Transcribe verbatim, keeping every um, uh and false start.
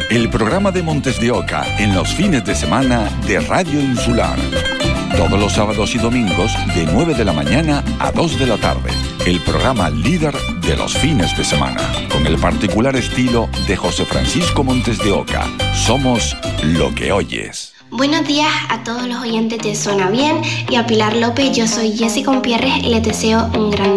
el programa de Montes de Oca en los fines de semana de Radio Insular. Todos los sábados y domingos de nueve de la mañana a dos de la tarde. El programa líder de los fines de semana. Con el particular estilo de José Francisco Montes de Oca. Somos lo que oyes. Buenos días a todos los oyentes de Suena Bien y a Pilar López. Yo soy Jessy Compierres y les deseo un gran